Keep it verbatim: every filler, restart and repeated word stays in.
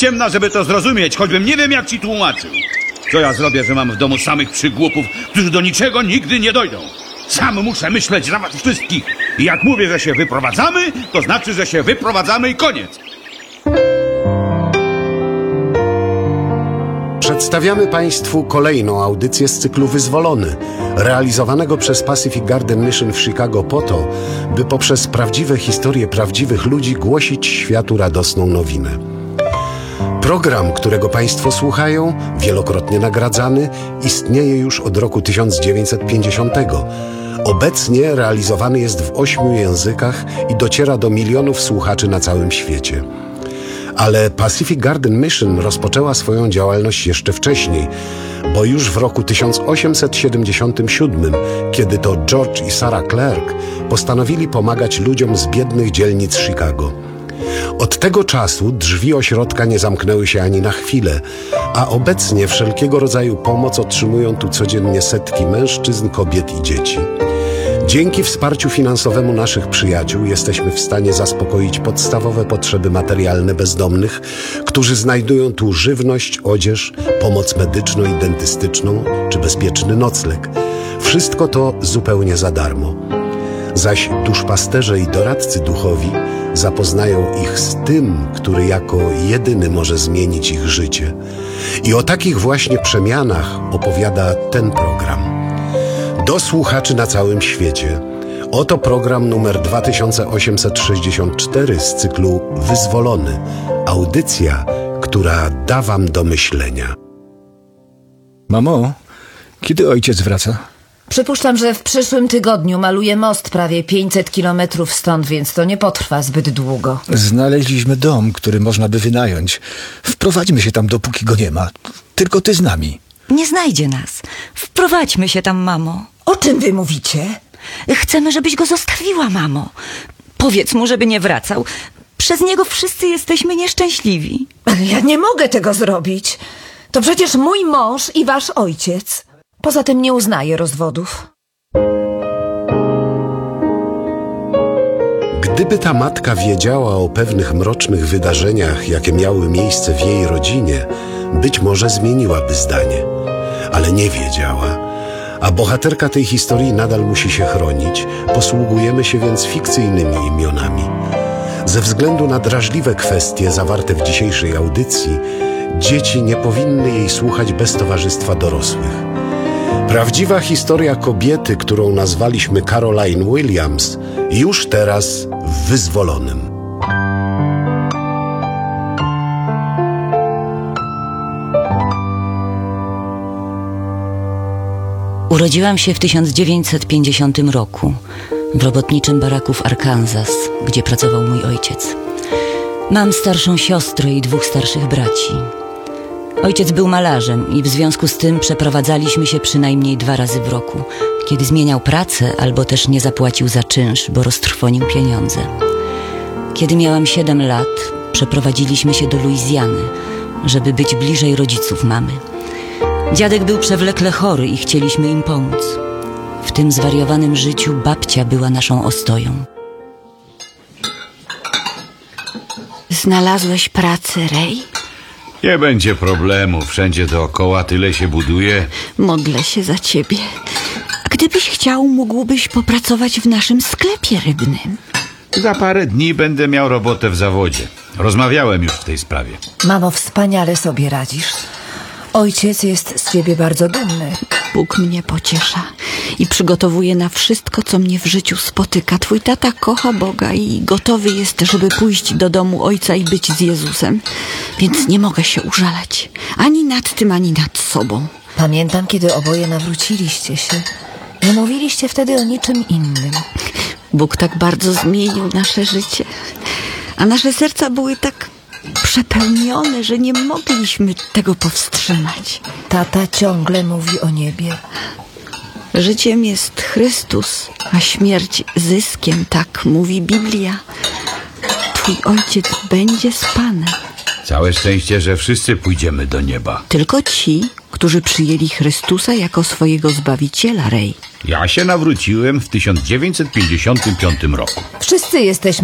ciemna, żeby to zrozumieć, choćbym nie wiem, jak ci tłumaczył. Co ja zrobię, że mam w domu samych przygłupów, którzy do niczego nigdy nie dojdą? Sam muszę myśleć za was wszystkich. I jak mówię, że się wyprowadzamy, to znaczy, że się wyprowadzamy i koniec. Przedstawiamy Państwu kolejną audycję z cyklu Wyzwolony, realizowanego przez Pacific Garden Mission w Chicago po to, by poprzez prawdziwe historie prawdziwych ludzi głosić światu radosną nowinę. Program, którego Państwo słuchają, wielokrotnie nagradzany, istnieje już od roku tysiąc dziewięćset pięćdziesiątego. Obecnie realizowany jest w ośmiu językach i dociera do milionów słuchaczy na całym świecie. Ale Pacific Garden Mission rozpoczęła swoją działalność jeszcze wcześniej, bo już w roku tysiąc osiemset siedemdziesiątym siódmym, kiedy to George i Sarah Clark postanowili pomagać ludziom z biednych dzielnic Chicago. Od tego czasu drzwi ośrodka nie zamknęły się ani na chwilę, a obecnie wszelkiego rodzaju pomoc otrzymują tu codziennie setki mężczyzn, kobiet i dzieci. Dzięki wsparciu finansowemu naszych przyjaciół jesteśmy w stanie zaspokoić podstawowe potrzeby materialne bezdomnych, którzy znajdują tu żywność, odzież, pomoc medyczną i dentystyczną czy bezpieczny nocleg. Wszystko to zupełnie za darmo. Zaś duszpasterze i doradcy duchowi zapoznają ich z tym, który jako jedyny może zmienić ich życie. I o takich właśnie przemianach opowiada ten program. Do słuchaczy na całym świecie. Oto program numer dwa tysiące osiemset sześćdziesiąt cztery z cyklu Wyzwolony. Audycja, która da wam do myślenia. Mamo, kiedy ojciec wraca? Przypuszczam, że w przyszłym tygodniu maluje most prawie pięćset kilometrów stąd, więc to nie potrwa zbyt długo. Znaleźliśmy dom, który można by wynająć. Wprowadźmy się tam, dopóki go nie ma. Tylko ty z nami. Nie znajdzie nas. Wprowadźmy się tam, mamo. O czym wy mówicie? Chcemy, żebyś go zostawiła, mamo. Powiedz mu, żeby nie wracał. Przez niego wszyscy jesteśmy nieszczęśliwi. Ale ja nie mogę tego zrobić. To przecież mój mąż i wasz ojciec. Poza tym nie uznaję rozwodów. Gdyby ta matka wiedziała o pewnych mrocznych wydarzeniach, jakie miały miejsce w jej rodzinie, być może zmieniłaby zdanie. Ale nie wiedziała. A bohaterka tej historii nadal musi się chronić. Posługujemy się więc fikcyjnymi imionami. Ze względu na drażliwe kwestie zawarte w dzisiejszej audycji, dzieci nie powinny jej słuchać bez towarzystwa dorosłych. Prawdziwa historia kobiety, którą nazwaliśmy Caroline Williams, już teraz w Wyzwolonym. Urodziłam się w tysiąc dziewięćset pięćdziesiątym roku w robotniczym baraku w Arkansas, gdzie pracował mój ojciec. Mam starszą siostrę i dwóch starszych braci. Ojciec był malarzem i w związku z tym przeprowadzaliśmy się przynajmniej dwa razy w roku, kiedy zmieniał pracę albo też nie zapłacił za czynsz, bo roztrwonił pieniądze. Kiedy miałam siedem lat, przeprowadziliśmy się do Luizjany, żeby być bliżej rodziców mamy. Dziadek był przewlekle chory i chcieliśmy im pomóc. W tym zwariowanym życiu babcia była naszą ostoją. Znalazłeś pracę, Ray? Nie będzie problemu, wszędzie dookoła tyle się buduje. Modlę się za ciebie. A gdybyś chciał, mógłbyś popracować w naszym sklepie rybnym. Za parę dni będę miał robotę w zawodzie. Rozmawiałem już w tej sprawie. Mamo, wspaniale sobie radzisz. Ojciec jest z ciebie bardzo dumny. Bóg mnie pociesza i przygotowuje na wszystko, co mnie w życiu spotyka. Twój tata kocha Boga i gotowy jest, żeby pójść do domu ojca i być z Jezusem. Więc nie mogę się użalać. Ani nad tym, ani nad sobą. Pamiętam, kiedy oboje nawróciliście się. Nie mówiliście wtedy o niczym innym. Bóg tak bardzo zmienił nasze życie. A nasze serca były tak przepełnione, że nie mogliśmy tego powstrzymać. Tata ciągle mówi o niebie. Życiem jest Chrystus, a śmierć zyskiem, tak mówi Biblia. Twój ojciec będzie z Panem. Całe szczęście, że wszyscy pójdziemy do nieba. Tylko ci, którzy przyjęli Chrystusa jako swojego Zbawiciela, Ray. Ja się nawróciłem w tysiąc dziewięćset pięćdziesiątym piątym roku. Wszyscy jesteśmy